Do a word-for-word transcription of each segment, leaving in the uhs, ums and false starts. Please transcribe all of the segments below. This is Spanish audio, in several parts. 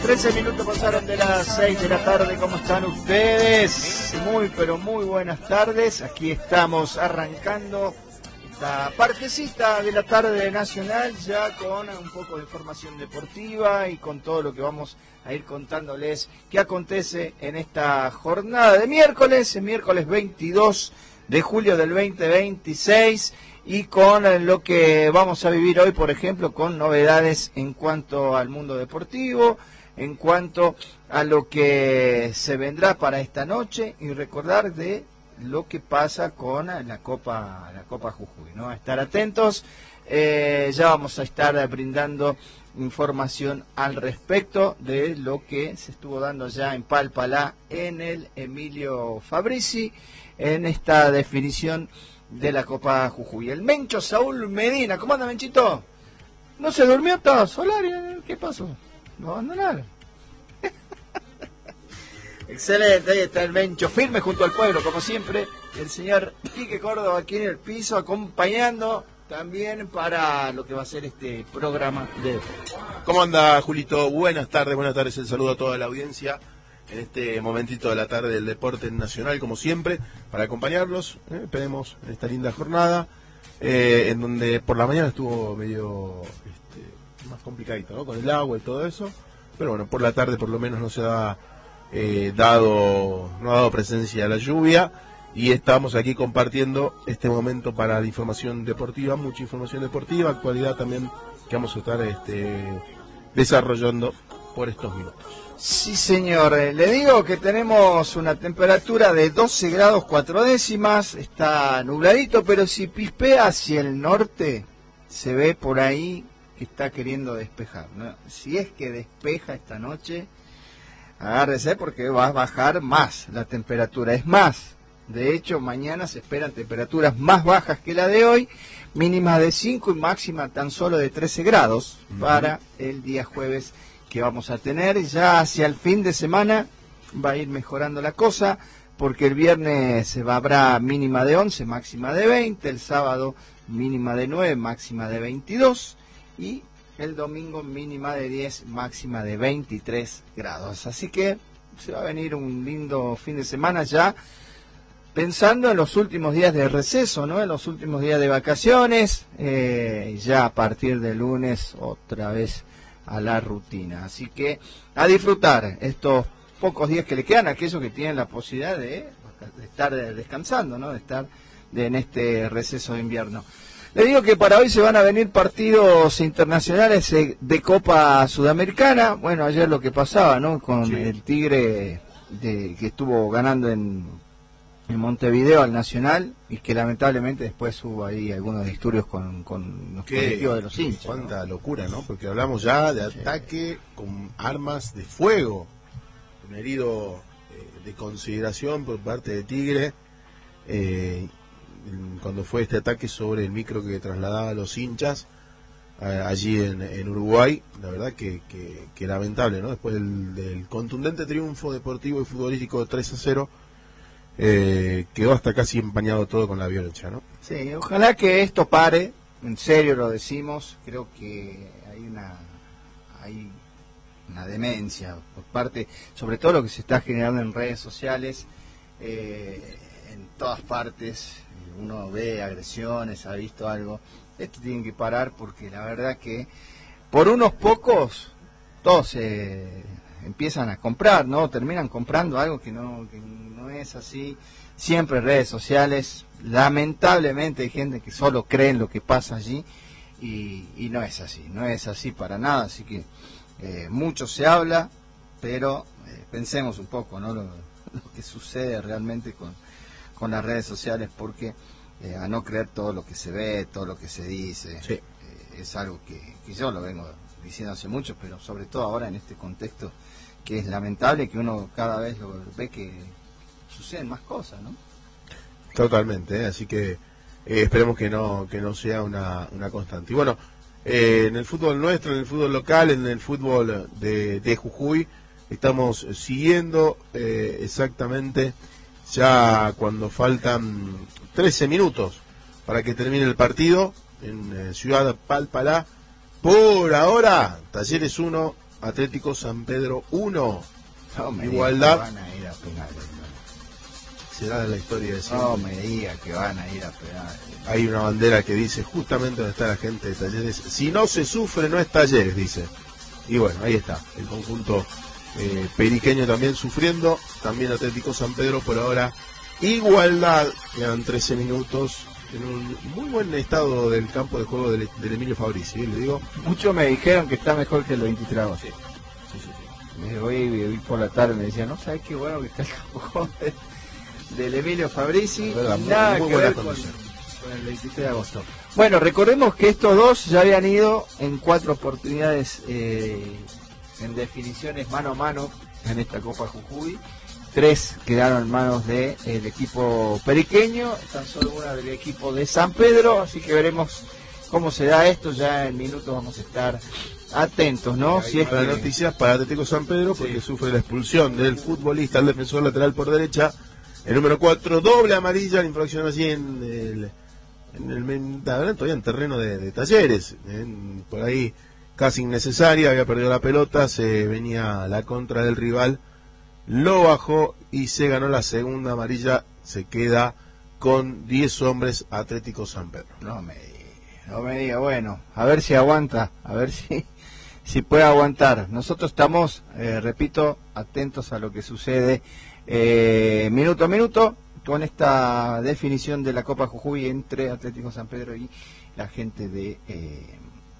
trece minutos pasaron de las seis de la tarde. ¿Cómo están ustedes? Muy, pero muy buenas tardes. Aquí estamos arrancando esta partecita de la tarde nacional, ya con un poco de información deportiva y con todo lo que vamos a ir contándoles que acontece en esta jornada de miércoles, el miércoles veintidós de julio del veinte veintiséis, y con lo que vamos a vivir hoy, por ejemplo, con novedades en cuanto al mundo deportivo, en cuanto a lo que se vendrá para esta noche, y recordar de lo que pasa con la Copa la Copa Jujuy, ¿no? A estar atentos, eh, ya vamos a estar brindando información al respecto de lo que se estuvo dando ya en Palpalá, en el Emilio Fabrici, en esta definición de la Copa Jujuy. El Mencho Saúl Medina, ¿cómo anda, Menchito? ¿No se durmió todo? Solari, ¿qué pasó? ¿No abandonaron? Excelente, ahí está el Mencho, firme junto al pueblo, como siempre. El señor Quique Córdoba aquí en el piso, acompañando también para lo que va a ser este programa de deporte. ¿Cómo anda, Julito? Buenas tardes, buenas tardes. El saludo a toda la audiencia en este momentito de la tarde del deporte nacional, como siempre, para acompañarlos. Eh, esperemos en esta linda jornada, eh, en donde por la mañana estuvo medio este, más complicadito, ¿no? Con el agua y todo eso. Pero bueno, por la tarde por lo menos no se ha eh, dado, no ha dado presencia a la lluvia. Y estamos aquí compartiendo este momento para la información deportiva, mucha información deportiva, actualidad también que vamos a estar este, desarrollando por estos minutos. Sí, señor. Le digo que tenemos una temperatura de doce grados cuatro décimas, está nubladito, pero si pispea hacia el norte, se ve por ahí que está queriendo despejar, ¿no? Si es que despeja esta noche, agárrese porque va a bajar más la temperatura. Es más, de hecho, mañana se esperan temperaturas más bajas que la de hoy, mínima de cinco y máxima tan solo de trece grados para el día jueves que vamos a tener. Ya hacia el fin de semana va a ir mejorando la cosa, porque el viernes se va, habrá mínima de once, máxima de veinte, el sábado mínima de nueve, máxima de veintidós, y el domingo mínima de diez, máxima de veintitrés grados. Así que se va a venir un lindo fin de semana ya, pensando en los últimos días de receso, ¿no? En los últimos días de vacaciones, eh, ya a partir del lunes otra vez a la rutina. Así que a disfrutar estos pocos días que le quedan a aquellos que tienen la posibilidad de, de estar descansando, ¿no? De estar de, en este receso de invierno. Le digo que para hoy se van a venir partidos internacionales de Copa Sudamericana. Bueno, ayer lo que pasaba, ¿no? Con sí. el Tigre de, que estuvo ganando en en Montevideo al Nacional, y que lamentablemente después hubo ahí algunos disturbios con, con los colectivos de los hinchas. Cuánta ¿no? locura, ¿no? Porque hablamos ya de ataque sí. con armas de fuego, un herido eh, de consideración por parte de Tigre, eh, cuando fue este ataque sobre el micro que trasladaba a los hinchas eh, allí en, en Uruguay. La verdad que, que, que lamentable, ¿no? Después del, del contundente triunfo deportivo y futbolístico de tres a cero, Eh, quedó hasta casi empañado todo con la violencia, ¿no? Sí, ojalá que esto pare, en serio lo decimos. Creo que hay una hay una demencia por parte, sobre todo lo que se está generando en redes sociales, eh, en todas partes. Uno ve agresiones, ha visto algo. Esto tiene que parar, porque la verdad que por unos pocos todos se empiezan a comprar, ¿no? Terminan comprando algo que no, que no es así. Siempre redes sociales, lamentablemente hay gente que solo cree en lo que pasa allí, y, y no es así, no es así para nada. Así que eh, mucho se habla, pero eh, pensemos un poco, ¿no? Lo, lo que sucede realmente con, con las redes sociales, porque eh, a no creer todo lo que se ve, todo lo que se dice, sí. eh, es algo que, que yo lo vengo diciendo hace mucho, pero sobre todo ahora en este contexto que es lamentable, que uno cada vez lo ve que suceden más cosas, ¿no? Totalmente, ¿eh? Así que eh, esperemos que no que no sea una, una constante. Y bueno, eh, en el fútbol nuestro, en el fútbol local, en el fútbol de, de Jujuy, estamos siguiendo eh, exactamente ya cuando faltan trece minutos para que termine el partido en eh, Ciudad Palpalá. Por ahora, Talleres uno, Atlético San Pedro uno. No me Igualdad. diga que van a ir a penales. Será la historia de siempre. No me diga que van a ir a penales. Hay una bandera que dice justamente donde está la gente de Talleres. Si no se sufre, no es Talleres, dice. Y bueno, ahí está. El conjunto eh, periqueño también sufriendo. También Atlético San Pedro por ahora. Igualdad. Quedan trece minutos. En un muy buen estado del campo de juego del, del Emilio Fabrici, ¿eh? Le digo. Muchos me dijeron que está mejor que el veintitrés de agosto. Sí. Sí, sí, sí. Me voy, voy por la tarde me decían, no sabes qué bueno que está el campo de, del Emilio Fabrici. Verdad, nada muy que ver con, condición. con el veintitrés de agosto. Bueno, recordemos que estos dos ya habían ido en cuatro oportunidades eh, en definiciones mano a mano en esta Copa Jujuy. Tres quedaron en manos del equipo periqueño, tan solo una del equipo de San Pedro, así que veremos cómo se da esto, ya en minutos vamos a estar atentos, ¿no? Hay Si es que... noticias para Atlético San Pedro porque sí. sufre la expulsión del futbolista, el defensor lateral por derecha, el número cuatro, doble amarilla, la infracción así en el, en el todavía en terreno de, de Talleres, en, por ahí casi innecesaria, había perdido la pelota, se venía la contra del rival, lo bajó y se ganó la segunda amarilla, se queda con diez hombres Atlético San Pedro. No me diga, no me diga, bueno, a ver si aguanta, a ver si, si puede aguantar. Nosotros estamos, eh, repito, atentos a lo que sucede eh, minuto a minuto con esta definición de la Copa Jujuy entre Atlético San Pedro y la gente de eh,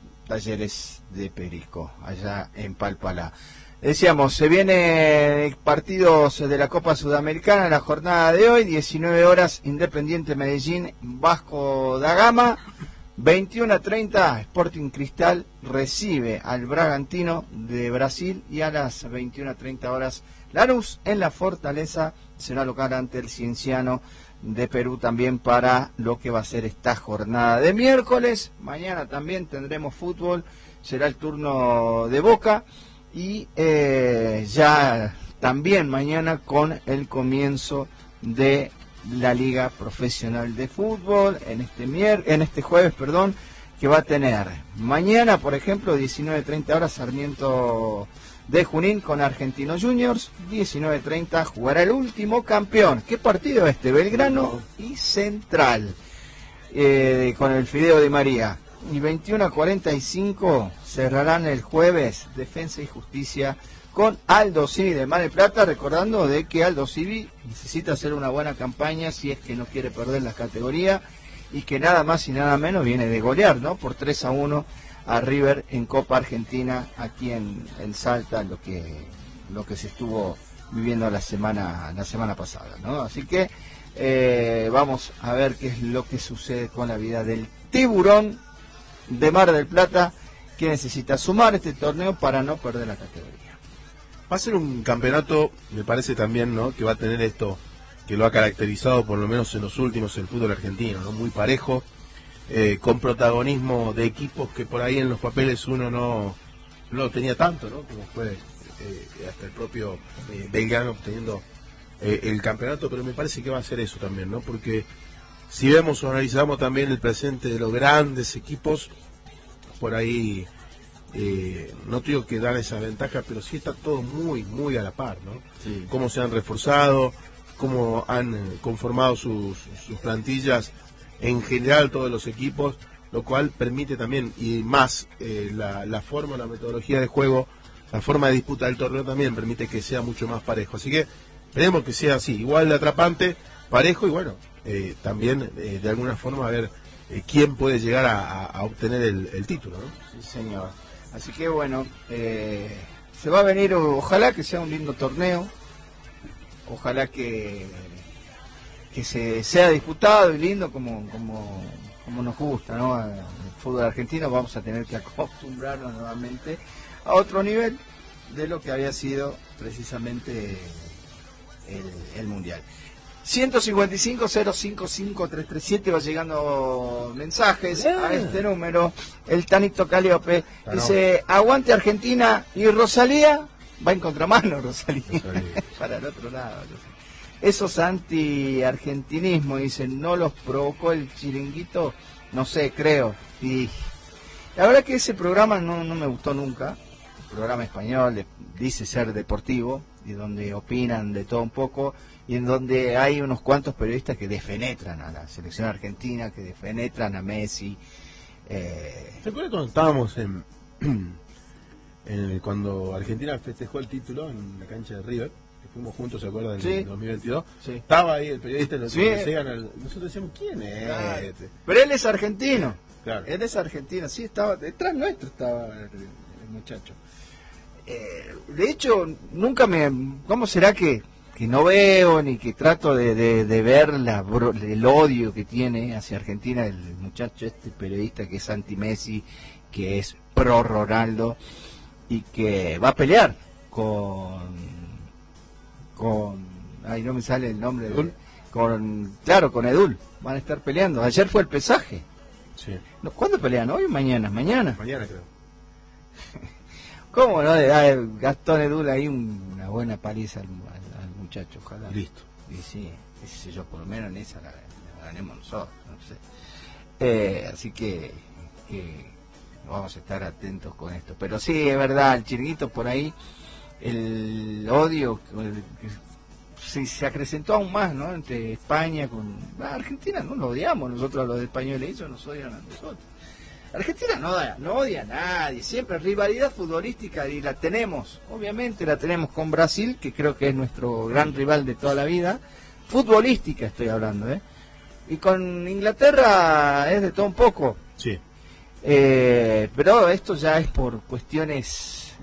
Talleres de Perico, allá en Palpalá. Decíamos, se vienen partidos de la Copa Sudamericana en la jornada de hoy, diecinueve horas, Independiente Medellín, Vasco da Gama, veintiuno a treinta, Sporting Cristal recibe al Bragantino de Brasil y a las veintiuno a treinta horas, Lanús en la Fortaleza será local ante el Cienciano de Perú también para lo que va a ser esta jornada de miércoles. Mañana también tendremos fútbol, será el turno de Boca. Y eh, ya también mañana con el comienzo de la Liga Profesional de Fútbol en este mier en este jueves, perdón, que va a tener mañana, por ejemplo, diecinueve treinta horas Sarmiento de Junín con Argentinos Juniors, diecinueve treinta jugará el último campeón. ¿Qué partido este? Belgrano y Central, eh, con el Fideo de María. Y veintiuno a cuarenta y cinco cerrarán el jueves Defensa y Justicia con Aldo Civi de Mar del Plata, recordando de que Aldo Civi necesita hacer una buena campaña si es que no quiere perder la categoría y que nada más y nada menos viene de golear, ¿no? Por tres a uno a River en Copa Argentina aquí en, en Salta, lo que lo que se estuvo viviendo la semana la semana pasada, ¿no? Así que eh, vamos a ver qué es lo que sucede con la vida del Tiburón de Mar del Plata, que necesita sumar este torneo para no perder la categoría. Va a ser un campeonato, me parece también, ¿no?, que va a tener esto que lo ha caracterizado por lo menos en los últimos el fútbol argentino, ¿no?, muy parejo, eh, con protagonismo de equipos que por ahí en los papeles uno no, no lo tenía tanto, ¿no?, como fue eh, hasta el propio eh, Belgrano obteniendo eh, el campeonato, pero me parece que va a ser eso también, ¿no?, porque si vemos o analizamos también el presente de los grandes equipos, por ahí, eh, no digo que dan esa ventaja, pero sí está todo muy, muy a la par, ¿no? Sí. Cómo se han reforzado, cómo han conformado sus, sus plantillas, en general todos los equipos, lo cual permite también, y más, eh, la, la forma, la metodología de juego, la forma de disputa del torneo también permite que sea mucho más parejo. Así que esperemos que sea así, igual de atrapante, parejo y bueno, eh, también eh, de alguna forma a ver eh, quién puede llegar a, a, a obtener el, el título, ¿no? Sí, señor. Así que bueno, eh, se va a venir, ojalá que sea un lindo torneo, ojalá que que se sea disputado y lindo como como como nos gusta, ¿no? El fútbol argentino. Vamos a tener que acostumbrarnos nuevamente a otro nivel de lo que había sido precisamente el, el mundial. ciento cincuenta y cinco, cero cinco cinco, tres tres siete va llegando mensajes yeah. a este número. El Tanito Caliope ah, dice, no. Aguante Argentina, y Rosalía va en contramano, Rosalía, Rosalía. Para el otro lado. Esos anti-argentinismo, dicen, no los provocó el chiringuito, no sé, creo. Y la verdad que ese programa no, no me gustó nunca, programa español, de, dice ser deportivo, y donde opinan de todo un poco, y en donde hay unos cuantos periodistas que defenetran a la selección argentina, que defenetran a Messi. Eh... ¿Se acuerdan cuando estábamos en, en el, cuando Argentina festejó el título en la cancha de River? Que fuimos juntos, ¿se acuerdan? En sí. dos mil veintidós. Sí. Estaba ahí el periodista, los sí. al, nosotros decíamos, ¿quién es? Claro. Este? Pero él es argentino. Claro. Él es argentino, sí, estaba detrás nuestro, estaba el, el muchacho. Eh, de hecho, nunca me... ¿Cómo será que, que no veo ni que trato de, de, de ver la, el odio que tiene hacia Argentina el muchacho este periodista que es anti-Messi, que es pro-Ronaldo y que va a pelear con... con... ay, no me sale el nombre. De, con Claro, con Edul. Van a estar peleando. Ayer fue el pesaje. Sí. ¿Cuándo pelean? ¿Hoy o mañana? Mañana. Mañana creo. ¿Cómo no le da Gastón Edul ahí un, una buena paliza al, al, al muchacho? Ojalá. Listo. Y sí, qué sé yo, por lo menos en esa la, la ganemos nosotros, no sé. Eh, así que, que vamos a estar atentos con esto. Pero sí, es verdad, el Chiringuito por ahí, el odio que, se, se acrecentó aún más, ¿no? Entre España con... Ah, Argentina no lo odiamos nosotros a los españoles, ellos nos odian a nosotros. Argentina no, no odia a nadie, siempre rivalidad futbolística y la tenemos, obviamente la tenemos con Brasil, que creo que es nuestro gran rival de toda la vida, futbolística estoy hablando, ¿eh? Y con Inglaterra es de todo un poco. Sí. Eh, pero esto ya es por cuestiones,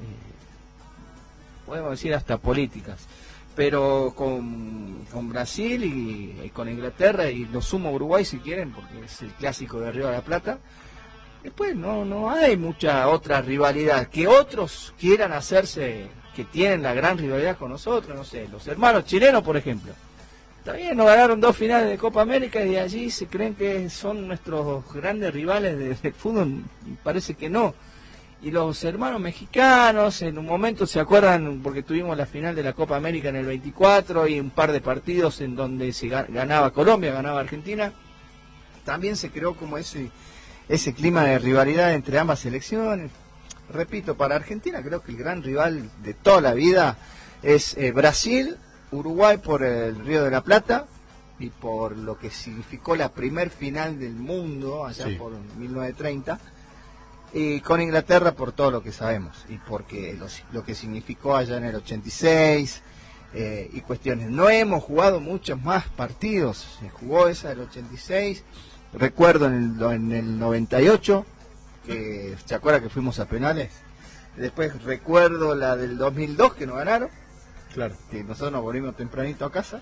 eh, podemos decir hasta políticas. Pero con, con Brasil y, y con Inglaterra, y lo sumo Uruguay si quieren, porque es el clásico de Río de la Plata, después no no hay mucha otra rivalidad. Que otros quieran hacerse, que tienen la gran rivalidad con nosotros, no sé, los hermanos chilenos, por ejemplo. Está bien, nos ganaron dos finales de Copa América y de allí se creen que son nuestros grandes rivales de, de fútbol, parece que no. Y los hermanos mexicanos, en un momento se acuerdan, porque tuvimos la final de la Copa América en el veinticuatro y un par de partidos en donde se ganaba Colombia, ganaba Argentina, también se creó como ese ese clima de rivalidad entre ambas selecciones. Repito, para Argentina creo que el gran rival de toda la vida es eh, Brasil, Uruguay por el Río de la Plata y por lo que significó la primer final del mundo allá sí. por mil novecientos treinta, y con Inglaterra por todo lo que sabemos y porque lo, lo que significó allá en el ochenta y seis eh, y cuestiones. No hemos jugado muchos más partidos, se jugó esa del ochenta y seis, recuerdo en el, en el noventa y ocho, que se acuerda que fuimos a penales, después recuerdo la del dos mil dos que nos ganaron, claro, que nosotros nos volvimos tempranito a casa,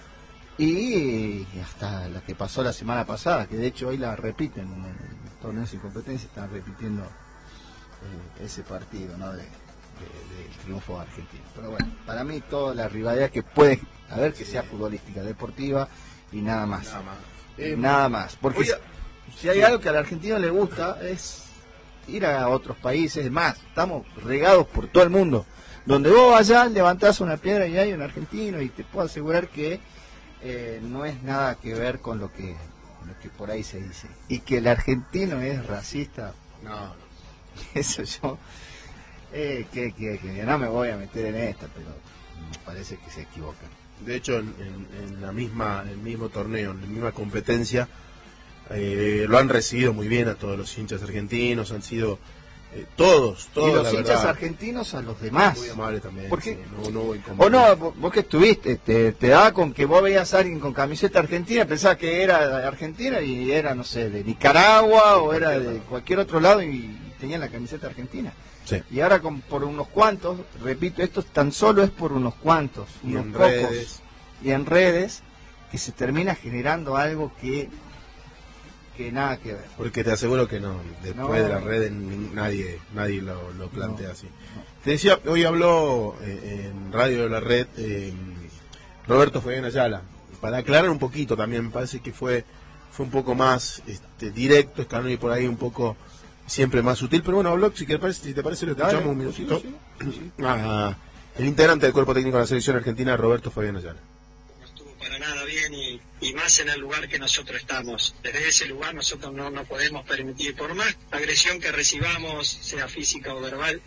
y hasta la que pasó la semana pasada, que de hecho hoy la repiten en el torneo sin competencia, están repitiendo eh, ese partido, ¿no? de, de, del triunfo argentino. Pero bueno, para mí toda la rivalidad que puede haber, que sea futbolística, deportiva y nada más. Nada más. Eh, nada más. Porque oye, si, si hay sí. algo que al argentino le gusta es ir a otros países, es más, estamos regados por todo el mundo. Donde vos vayas, levantás una piedra y hay un argentino, y te puedo asegurar que eh, no es nada que ver con lo que, lo que por ahí se dice. Y que el argentino es racista, no, eso yo, eh, que, que, que no me voy a meter en esta, pero me parece que se equivocan. De hecho, en, en, en la misma, en el mismo torneo, en la misma competencia, eh, lo han recibido muy bien a todos los hinchas argentinos, han sido eh, todos, todos. Y los la hinchas verdad, argentinos a los demás. muy amables también. Porque, sí, no, no voy con o no, vos, vos que estuviste, te, te daba con que vos veías a alguien con camiseta argentina, pensabas que era de Argentina y era, no sé, de Nicaragua o era de cualquier otro lado y tenía la camiseta argentina. Sí. Y ahora con, por unos cuantos, repito, esto tan solo es por unos cuantos, y unos en pocos, redes. y en redes, que se termina generando algo que que nada que ver. Porque te aseguro que no, después no, de la red nadie nadie lo, lo plantea no, así. No. Te decía, hoy habló eh, en Radio de la Red eh, Roberto Fabián Ayala, para aclarar un poquito también, me parece que fue fue un poco más este, directo, Scanoni por ahí un poco siempre más sutil, pero bueno, habló, si te parece, si te parece lo escuchamos Dale, un minutito. sí, sí, sí. Ah, el integrante del cuerpo técnico de la selección argentina, Roberto Fabián Ayala. No estuvo para nada bien y, y más en el lugar que nosotros estamos. Desde ese lugar nosotros no, no podemos permitir, por más agresión que recibamos, sea física o verbal,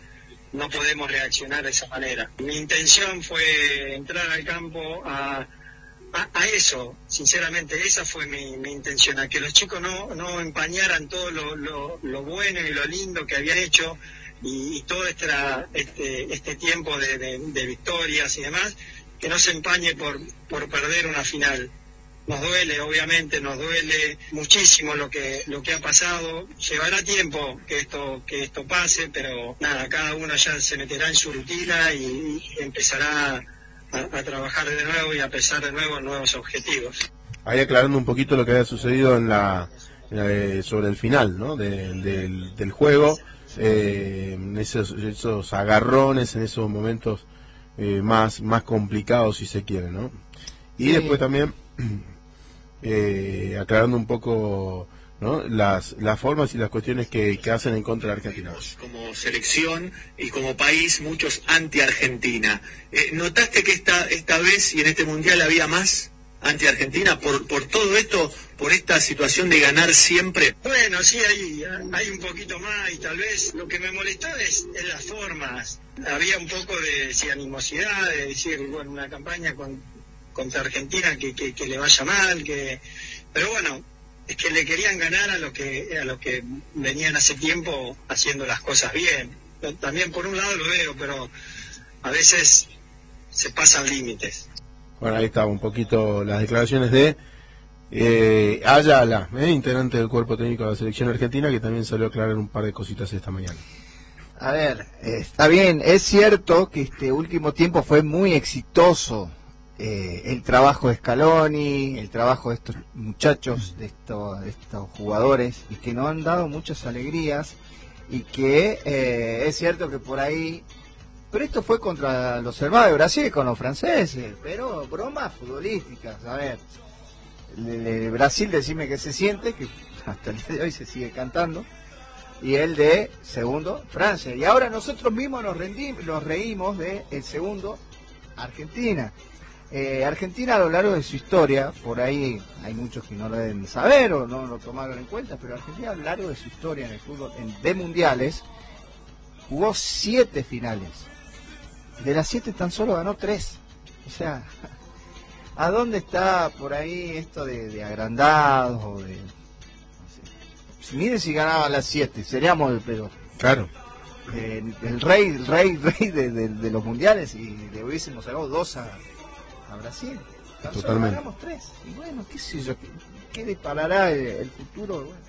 no podemos reaccionar de esa manera. Mi intención fue entrar al campo a, a, a eso, sinceramente, esa fue mi, mi intención, a que los chicos no, no empañaran todo lo, lo, lo bueno y lo lindo que habían hecho y, y todo este, este, este tiempo de, de, de victorias y demás, que no se empañe por, por perder una final. Nos duele, obviamente, nos duele muchísimo lo que lo que ha pasado. Llevará tiempo que esto que esto pase, pero nada, cada uno ya se meterá en su rutina y, y empezará a, a trabajar de nuevo y a pensar de nuevo en nuevos objetivos. Ahí aclarando un poquito lo que había sucedido en la, en la eh, sobre el final, ¿no? De, del, del juego, eh, en esos, esos agarrones, en esos momentos eh, más más complicados, si se quiere, ¿no? Y sí. Después también Eh, aclarando un poco, ¿no? las las formas y las cuestiones que, que hacen en contra de Argentina. Como selección y como país, muchos anti-Argentina. Eh, ¿Notaste que esta esta vez y en este mundial había más anti-Argentina por por todo esto, por esta situación de ganar siempre? Bueno, sí, hay, hay un poquito más y tal vez lo que me molestó es, es las formas. Había un poco de sí, animosidad, de decir, bueno, una campaña con contra Argentina que, que, que le vaya mal, que pero bueno, es que le querían ganar a los que a los que venían hace tiempo haciendo las cosas bien. También por un lado lo veo, pero a veces se pasan límites. Bueno, ahí está un poquito las declaraciones de eh, Ayala, eh, integrante del cuerpo técnico de la selección argentina, que también salió a aclarar un par de cositas esta mañana. A ver, eh, está bien, es cierto que este último tiempo fue muy exitoso. Eh, el trabajo de Scaloni, el trabajo de estos muchachos, de estos, de estos jugadores, y que nos han dado muchas alegrías, y que eh, es cierto que por ahí, pero esto fue contra los hermanos de Brasil, con los franceses, pero bromas futbolísticas, a ver, el, el Brasil, decime que se siente, que hasta el día de hoy se sigue cantando, y el de segundo, Francia, y ahora nosotros mismos nos, rendimos, nos reímos de el segundo, Argentina. Eh, Argentina a lo largo de su historia, por ahí hay muchos que no lo deben saber o no lo tomaron en cuenta, pero Argentina a lo largo de su historia en el fútbol en, de mundiales jugó siete finales. De las siete tan solo ganó tres. O sea, ¿a dónde está por ahí esto de, de agrandados o de... No sé. Miren si ganaban las siete, seríamos el peor. Claro. Eh, el rey, el rey, rey de, de, de los mundiales y le hubiésemos sacado dos a... a Brasil, totalmente. Ganamos tres. Y bueno, qué sé yo, qué, qué deparará el, el futuro. Bueno.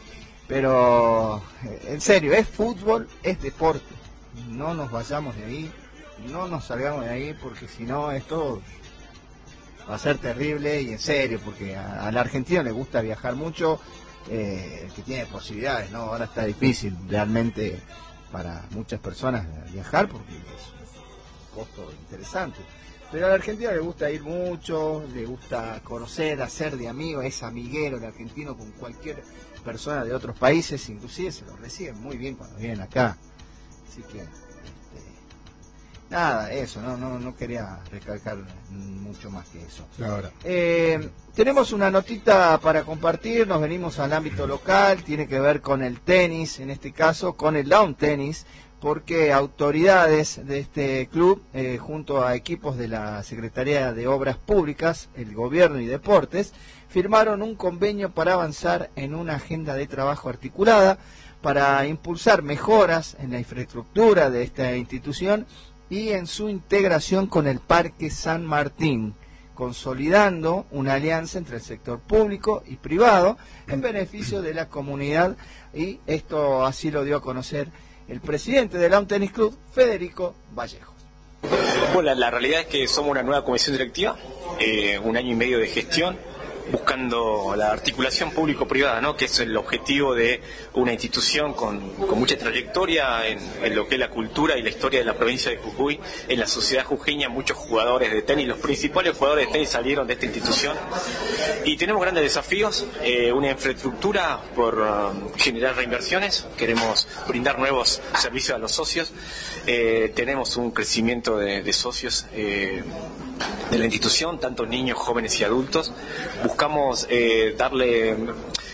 Pero, en serio, es fútbol, es deporte. No nos vayamos de ahí, no nos salgamos de ahí, porque si no, esto va a ser terrible y en serio, porque a, a la Argentina le gusta viajar mucho, eh, que tiene posibilidades, ¿no? Ahora está difícil realmente para muchas personas viajar, porque es un costo interesante. Pero a la Argentina le gusta ir mucho, le gusta conocer, hacer de amigo, es amiguero el argentino con cualquier persona de otros países, inclusive se lo reciben muy bien cuando vienen acá. Así que, este, nada, eso, no, no, no quería recalcar mucho más que eso. Ahora. Eh, tenemos una notita para compartir, nos venimos al ámbito local, tiene que ver con el tenis, en este caso con el lawn tenis, porque autoridades de este club, eh, junto a equipos de la Secretaría de Obras Públicas, el Gobierno y Deportes, firmaron un convenio para avanzar en una agenda de trabajo articulada para impulsar mejoras en la infraestructura de esta institución y en su integración con el Parque San Martín, consolidando una alianza entre el sector público y privado en beneficio de la comunidad, y esto así lo dio a conocer el presidente del Lawn Tennis Club, Federico Vallejos. Bueno, la, la realidad es que somos una nueva comisión directiva, eh, un año y medio de gestión, buscando la articulación público-privada, ¿no? Que es el objetivo de una institución con, con mucha trayectoria en, en lo que es la cultura y la historia de la provincia de Jujuy. En la sociedad jujeña muchos jugadores de tenis, los principales jugadores de tenis salieron de esta institución y tenemos grandes desafíos, eh, una infraestructura por um, generar reinversiones, queremos brindar nuevos servicios a los socios, eh, tenemos un crecimiento de, de socios eh, de la institución, tanto niños, jóvenes y adultos. Buscamos eh, darle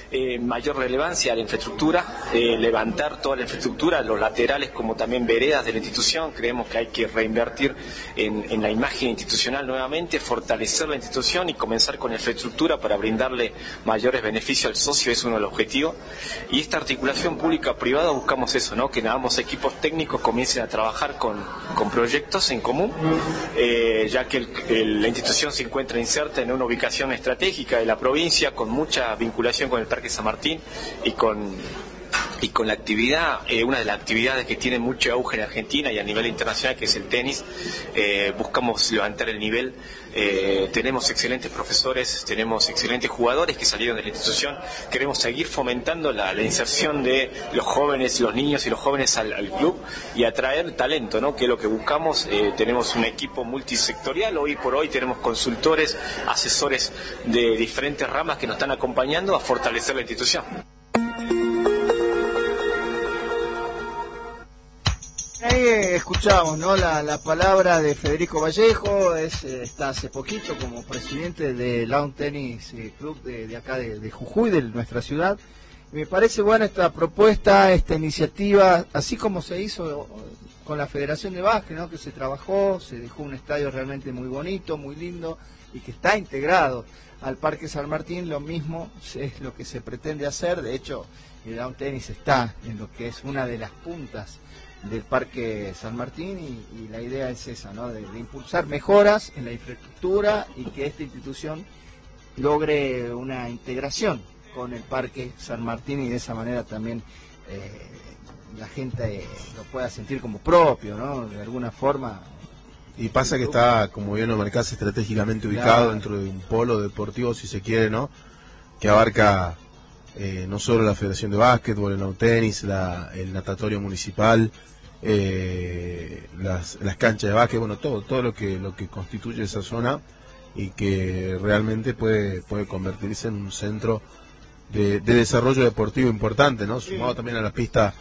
eh, mayor relevancia a la infraestructura, eh, levantar toda la infraestructura, los laterales como también veredas de la institución. Creemos que hay que reinvertir en, en la imagen institucional nuevamente, fortalecer la institución y comenzar con la infraestructura para brindarle mayores beneficios al socio, es uno de los objetivos. Y esta articulación pública-privada buscamos eso, ¿no? Que ambos equipos técnicos comiencen a trabajar con, con proyectos en común, eh, ya que el, el, la institución se encuentra inserta en una ubicación estratégica de la provincia, con mucha vinculación con el Parque San Martín y con y con la actividad, eh, una de las actividades que tiene mucho auge en Argentina y a nivel internacional, que es el tenis. Eh, buscamos levantar el nivel. Eh, tenemos excelentes profesores, tenemos excelentes jugadores que salieron de la institución. Queremos seguir fomentando la, la inserción de los jóvenes, los niños y los jóvenes al, al club y atraer talento, ¿no? Que es lo que buscamos. Eh, tenemos un equipo multisectorial. Hoy por hoy tenemos consultores, asesores de diferentes ramas que nos están acompañando a fortalecer la institución. Ahí escuchamos, ¿no? La, la palabra de Federico Vallejo, es, está hace poquito como presidente de Lawn Tennis eh, Club de, de acá de, de Jujuy, de nuestra ciudad. Y me parece buena esta propuesta, esta iniciativa, así como se hizo con la Federación de Básquet, ¿no? Que se trabajó, se dejó un estadio realmente muy bonito, muy lindo y que está integrado al Parque San Martín. Lo mismo es lo que se pretende hacer. De hecho, el Lawn Tennis está en lo que es una de las puntas del Parque San Martín y, y la idea es esa, ¿no? De, de impulsar mejoras en la infraestructura y que esta institución logre una integración con el Parque San Martín y de esa manera también eh, la gente eh, lo pueda sentir como propio, ¿no? De alguna forma. Y pasa que está, como bien lo marcás, estratégicamente ubicado claro. dentro de un polo deportivo, si se quiere, ¿no? Que abarca eh, no solo la Federación de Básquetbol, el Lawn Tenis, la, el natatorio municipal, eh, las, las canchas de básquet, bueno, todo todo lo que lo que constituye esa zona y que realmente puede puede convertirse en un centro de, de desarrollo deportivo importante, ¿no? Sumado también a la pista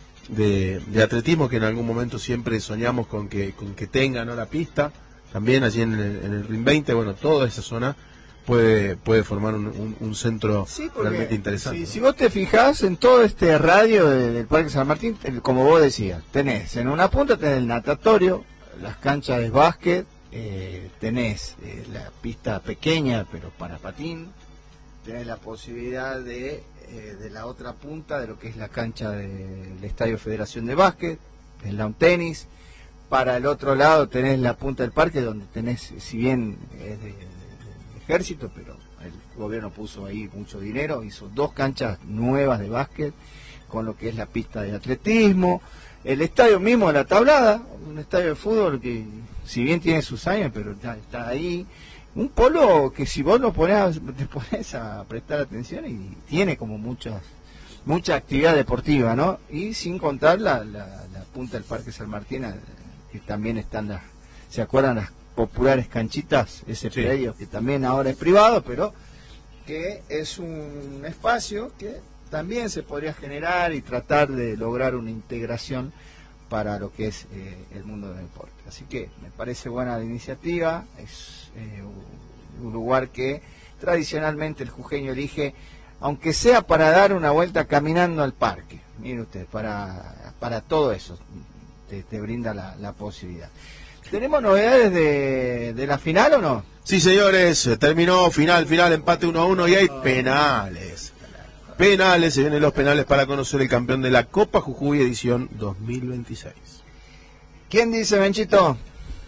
de, de atletismo, que en algún momento siempre soñamos con que con que tenga, ¿no? La pista, también allí en el, en el R I M veinte, bueno, toda esa zona puede puede formar un, un, un centro sí, realmente interesante. Si, ¿no? si vos te fijás en todo este radio de, del Parque San Martín, como vos decías, tenés en una punta tenés el natatorio, las canchas de básquet, eh, tenés eh, la pista pequeña pero para patín, tenés la posibilidad de eh, de la otra punta de lo que es la cancha del Estadio Federación de Básquet, el Lawn Tenis. Para el otro lado tenés la punta del parque donde tenés, si bien es de ejército, pero el gobierno puso ahí mucho dinero, hizo dos canchas nuevas de básquet con lo que es la pista de atletismo, el estadio mismo de La Tablada, un estadio de fútbol que si bien tiene sus años, pero está, está ahí, un polo que si vos lo ponés, te pones a prestar atención y tiene como muchas mucha actividad deportiva, ¿no? Y sin contar la, la, la punta del Parque San Martín, que también están las, ¿se acuerdan las populares canchitas, ese sí. predio que también ahora es privado, pero que es un espacio que también se podría generar y tratar de lograr una integración para lo que es eh, el mundo del deporte. Así que me parece buena la iniciativa, es eh, un lugar que tradicionalmente el jujeño elige, aunque sea para dar una vuelta caminando al parque, mire usted, para, para todo eso te, te brinda la, la posibilidad. ¿Tenemos novedades de, de la final o no? Sí, señores, terminó final, final, empate uno a uno y hay penales. Penales, se vienen los penales para conocer el campeón de la Copa Jujuy edición dos mil veintiséis. ¿Quién dice, Benchito?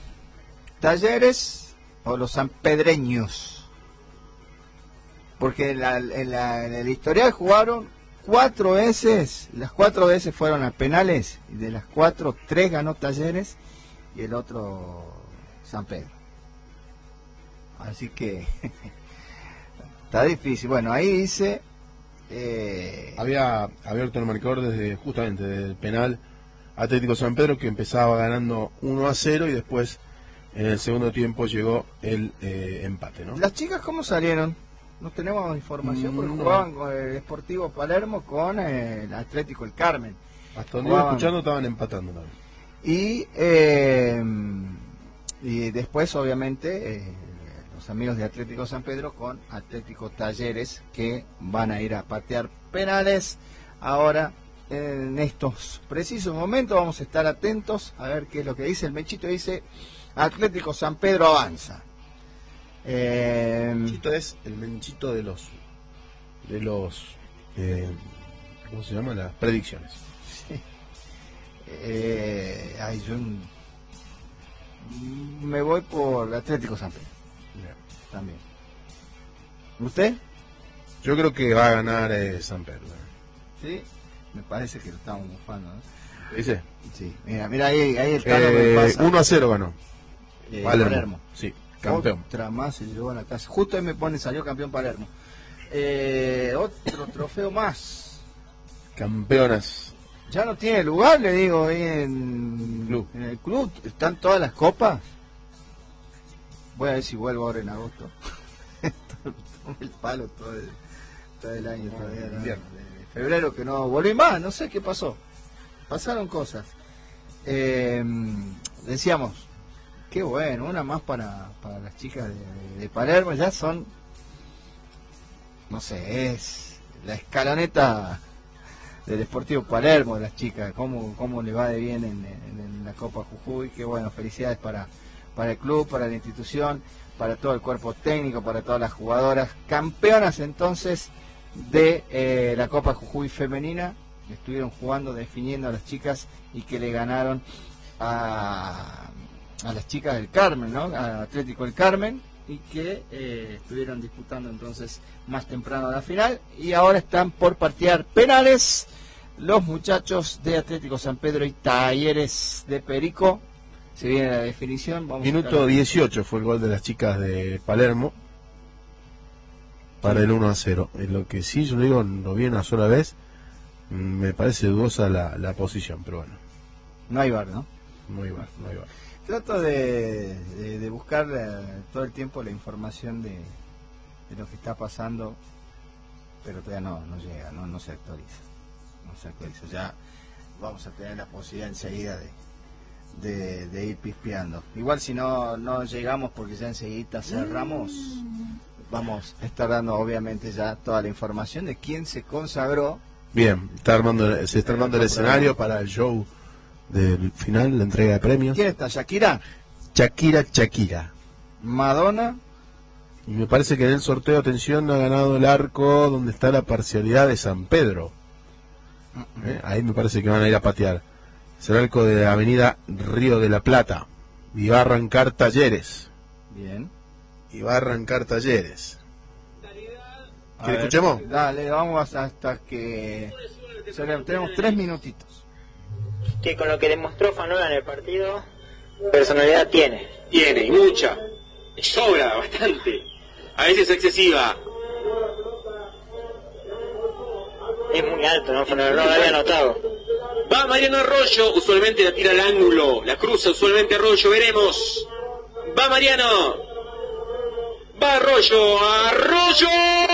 ¿Talleres o los sanpedreños? Porque en, la, en, la, en el historial jugaron cuatro veces, las cuatro veces fueron a penales, y de las cuatro, tres ganó Talleres y el otro San Pedro. Así que está difícil. Bueno, ahí dice eh... había abierto el marcador desde justamente desde el penal Atlético San Pedro, que empezaba ganando uno a cero y después en el segundo tiempo llegó el eh, empate, ¿no? ¿Las chicas cómo salieron? No tenemos información porque no. Jugaban con el Sportivo Palermo con el Atlético El Carmen. Hasta donde iba escuchando estaban empatando también. Y, eh, y después obviamente eh, los amigos de Atlético San Pedro con Atlético Talleres, que van a ir a patear penales. Ahora, en estos precisos momentos, vamos a estar atentos a ver qué es lo que dice. El Mechito dice, Atlético San Pedro avanza. Eh, Menchito es el Menchito de los de los eh, ¿cómo se llama? Las predicciones. sí. eh, ay, yo me voy por Atlético San Pedro. Bien. También. ¿Usted? Yo creo que va a ganar eh, San Pedro. Sí, me parece que lo estamos bufando, ¿no? ¿Dice? Sí, mira, mira ahí, ahí el carro Eh, que pasa. uno a cero ganó. Eh, Palermo. Palermo. Sí, campeón. Otra más se llevó a la casa. Justo ahí me pone, salió campeón Palermo. Eh, otro trofeo más. Campeonas. Ya no tiene lugar, le digo, ahí en, Club. en el club. Están todas las copas. Voy a ver si vuelvo ahora en agosto. Tomé el palo todo el, todo el año todavía, ¿no? De febrero que no volví más, no sé qué pasó. Pasaron cosas. Eh, decíamos, qué bueno, una más para, para las chicas de, de Palermo. Ya son, no sé, es la escaloneta del Sportivo Palermo de las chicas. Cómo, cómo le va de bien en, en, en la Copa Jujuy. Qué bueno, felicidades para, para el club, para la institución, para todo el cuerpo técnico, para todas las jugadoras. Campeonas entonces de eh, la Copa Jujuy femenina. Estuvieron jugando, definiendo a las chicas y que le ganaron a, a las chicas del Carmen, ¿no? A Atlético del Carmen, y que eh, estuvieron disputando entonces más temprano la final, y ahora están por patear penales los muchachos de Atlético San Pedro y Talleres de Perico. Se viene la definición. Vamos Minuto a estar... dieciocho fue el gol de las chicas de Palermo para el uno a cero. En lo que sí, yo le digo, lo vi una sola vez. Me parece dudosa la, la posición, pero bueno. No hay bar, ¿no? No hay bar, no hay bar. Trato de, de, de buscar eh, todo el tiempo la información de, de lo que está pasando, pero todavía no, no llega, no, no se actualiza. No se actualiza. Ya vamos a tener la posibilidad enseguida de, de, de ir pispeando. Igual si no, no llegamos, porque ya enseguida cerramos, vamos a estar dando obviamente ya toda la información de quién se consagró. Bien, está armando, se está armando el escenario para el show del final, la entrega de premios. ¿Quién está? ¿Shakira? Shakira, Shakira. ¿Madonna? Y me parece que en el sorteo, atención, ha ganado el arco donde está la parcialidad de San Pedro. ¿Eh? Ahí me parece que van a ir a patear. Es el arco de la avenida Río de la Plata. Y va a arrancar Talleres. Bien. Y va a arrancar Talleres. A ¿Que ver, escuchemos? Dale, vamos hasta que... Tenemos tres minutitos. Que con lo que demostró Fanola en el partido, personalidad tiene. Tiene, y mucha. Y sobra, bastante. A veces excesiva. Es muy alto, ¿no? Fanola, no lo había notado. Va Mariano Arroyo, usualmente la tira al ángulo. La cruza usualmente Arroyo, veremos. Va Mariano. Va Arroyo, Arroyo.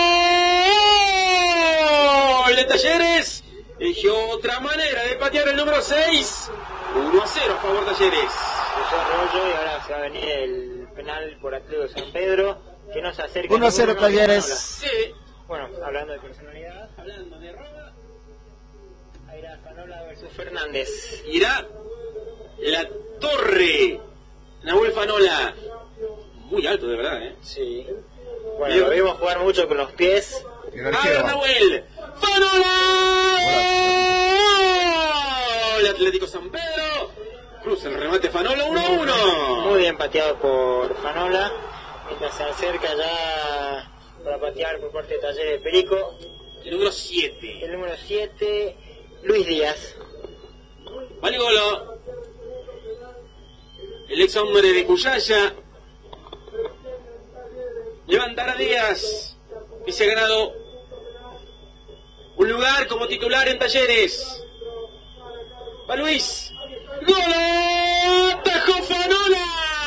El de Talleres eligió otra manera de patear el número seis. uno a cero a favor de Talleres. Puso Arroyo y ahora se va a venir el penal por Atlético San Pedro, que no se acerca. uno a cero Talleres. Sí. Bueno, hablando de personalidad, hablando de roba, ahí irá Fanola versus Fernández. Irá la Torre. Nahuel Fanola. Muy alto, de verdad, ¿eh? Sí. Bueno, lo vimos jugar mucho con los pies. A ver, Nahuel. ¡Fanola! El Atlético San Pedro. Cruza el remate Fanola, uno a uno. Muy bien pateado por Fanola. Mientras se acerca ya para patear por parte de Talleres de Perico. El número siete. El número siete, Luis Díaz. Vale Golo. El ex hombre de Cuyaya. Levantará Díaz, que se ha ganado un lugar como titular en Talleres. Va Luis. ¡Gol! ¡Atajó Fanola!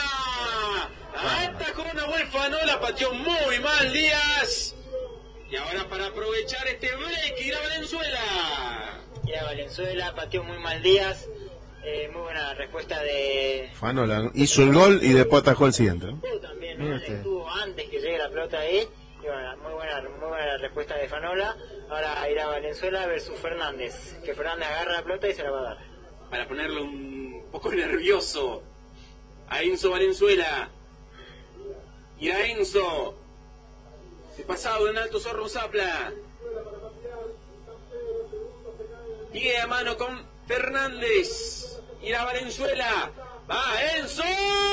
Atajó Nahuel Fanola, pateó muy mal Díaz. Y ahora para aprovechar este break, irá Valenzuela. Irá Valenzuela, pateó muy mal Díaz. Eh, muy buena respuesta de... Fanola hizo el gol y después atajó el siguiente, ¿no? También, ¿no? Estuvo antes pelota ahí. Y bueno, muy buena, muy buena la respuesta de Fanola. Ahora irá Valenzuela versus Fernández. Que Fernández agarra la pelota y se la va a dar. Para ponerlo un poco nervioso a Enzo Valenzuela. Irá Enzo. De pasado en Alto Zorro Zapla. Pie a mano con Fernández. Irá Valenzuela. Va Enzo.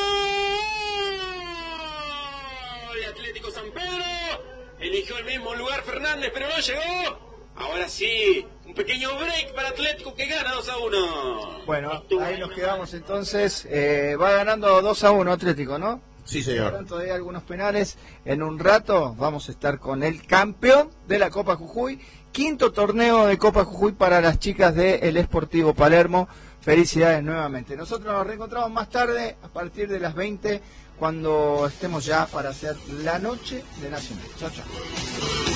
El Atlético San Pedro eligió el mismo lugar Fernández, pero no llegó. Ahora sí, un pequeño break para Atlético que gana dos a uno. Bueno, ahí nos quedamos entonces. Eh, va ganando dos a uno Atlético, ¿no? Sí, señor. Por tanto, hay algunos penales. En un rato vamos a estar con el campeón de la Copa Jujuy. Quinto torneo de Copa Jujuy para las chicas del Sportivo Palermo. Felicidades nuevamente. Nosotros nos reencontramos más tarde a partir de las veinte cuando estemos ya para hacer la noche de Nacional. Chao, chao.